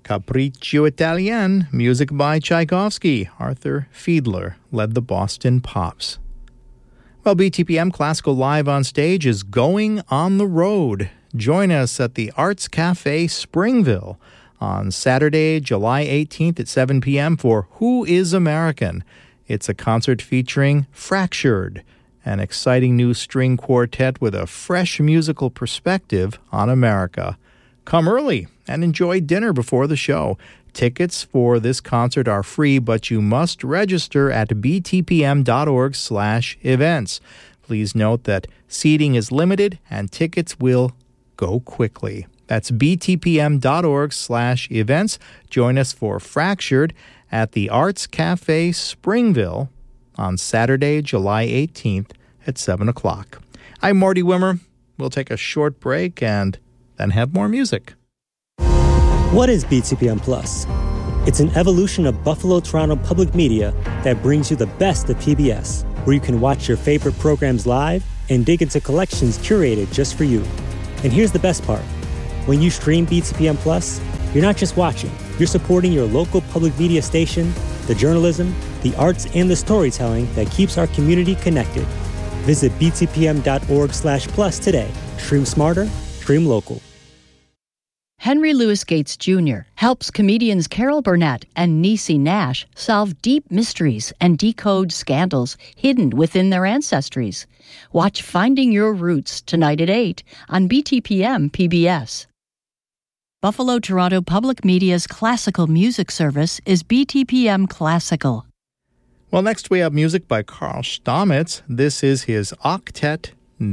Capriccio Italien, music by Tchaikovsky. Arthur Fiedler led the Boston Pops. Well, BTPM Classical Live on Stage is going on the road. Join us at the Arts Cafe Springville on Saturday, July 18th at 7 p.m. for Who is American? It's a concert featuring Fractured, an exciting new string quartet with a fresh musical perspective on America. Come early and enjoy dinner before the show. Tickets for this concert are free, but you must register at btpm.org/events. Please note that seating is limited and tickets will go quickly. That's btpm.org/events. Join us for Fractured at the Arts Cafe Springville on Saturday, July 18th at 7 o'clock. I'm Marty Wimmer. We'll take a short break and then have more music. What is BTPM Plus? It's an evolution of Buffalo Toronto Public Media that brings you the best of PBS, where you can watch your favorite programs live and dig into collections curated just for you. And here's the best part. When you stream BTPM Plus, you're not just watching, you're supporting your local public media station, the journalism, the arts, and the storytelling that keeps our community connected. Visit btpm.org/plus today. Stream smarter, stream local. Henry Louis Gates Jr. helps comedians Carol Burnett and Niecy Nash solve deep mysteries and decode scandals hidden within their ancestries. Watch Finding Your Roots tonight at 8 on BTPM PBS. Buffalo Toronto Public Media's classical music service is BTPM Classical. Well, next we have music by Carl Stamitz. This is his Octet